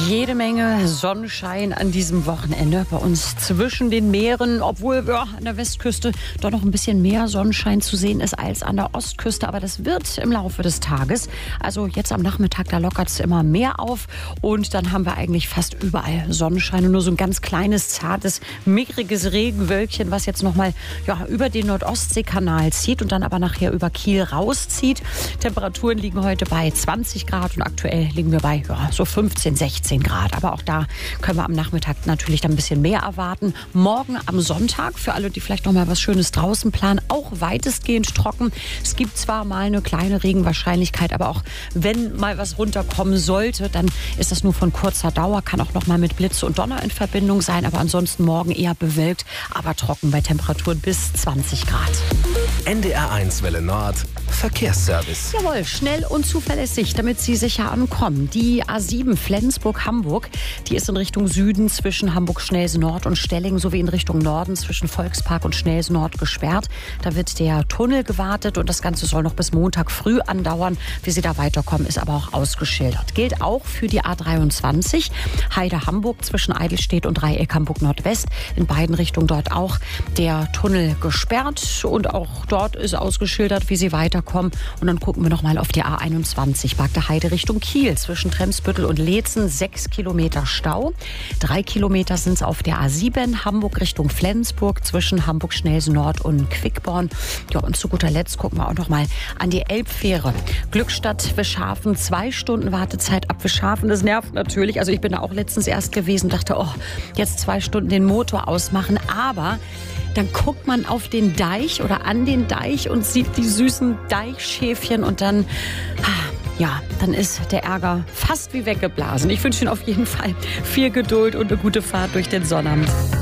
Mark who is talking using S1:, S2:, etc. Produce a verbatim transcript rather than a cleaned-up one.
S1: Jede Menge Sonnenschein an diesem Wochenende bei uns zwischen den Meeren, obwohl ja, an der Westküste doch noch ein bisschen mehr Sonnenschein zu sehen ist als an der Ostküste. Aber das wird im Laufe des Tages. Also jetzt am Nachmittag, da lockert es immer mehr auf und dann haben wir eigentlich fast überall Sonnenschein und nur so ein ganz kleines, zartes, mickriges Regenwölkchen, was jetzt nochmal ja, über den Nordostseekanal zieht und dann aber nachher über Kiel rauszieht. Temperaturen liegen heute bei zwanzig Grad und aktuell liegen wir bei ja, so fünfzehn, sechzehn Grad. Aber auch da können wir am Nachmittag natürlich dann ein bisschen mehr erwarten. Morgen am Sonntag, für alle, die vielleicht noch mal was Schönes draußen planen, auch weitestgehend trocken. Es gibt zwar mal eine kleine Regenwahrscheinlichkeit, aber auch wenn mal was runterkommen sollte, dann ist das nur von kurzer Dauer, kann auch noch mal mit Blitze und Donner in Verbindung sein, aber ansonsten morgen eher bewölkt, aber trocken bei Temperaturen bis zwanzig Grad.
S2: N D R eins Welle Nord, Verkehrsservice.
S1: Jawohl, schnell und zuverlässig, damit Sie sicher ankommen. Die A sieben Flensburg-Hamburg, die ist in Richtung Süden zwischen Hamburg-Schnelsen-Nord und Stellingen sowie in Richtung Norden zwischen Volkspark und Schnelsen-Nord gesperrt. Da wird der Tunnel gewartet und das Ganze soll noch bis Montag früh andauern. Wie Sie da weiterkommen, ist aber auch ausgeschildert. Gilt auch für die A dreiundzwanzig, Heide-Hamburg zwischen Eidelstedt und Dreieck Hamburg-Nordwest. In beiden Richtungen dort auch der Tunnel gesperrt und auch dort ist ausgeschildert, wie Sie weiterkommen. Und dann gucken wir noch mal auf die A einundzwanzig, Bagde Heide Richtung Kiel zwischen Tremsbüttel und Leetzen, sechs Kilometer Stau. Drei Kilometer sind es auf der A sieben, Hamburg Richtung Flensburg zwischen Hamburg-Schnelsen-Nord und Quickborn. Ja, und zu guter Letzt gucken wir auch noch mal an die Elbfähre. Glückstadt Wischhafen, zwei Stunden Wartezeit ab Wischhafen. Das nervt natürlich. Also ich bin da auch letztens erst gewesen und dachte, oh, jetzt zwei Stunden den Motor ausmachen. Aber dann guckt man auf den Deich oder an den Deich und sieht die süßen Deichschäfchen und dann, ja, dann ist der Ärger fast wie weggeblasen. Ich wünsche Ihnen auf jeden Fall viel Geduld und eine gute Fahrt durch den Sonnabend.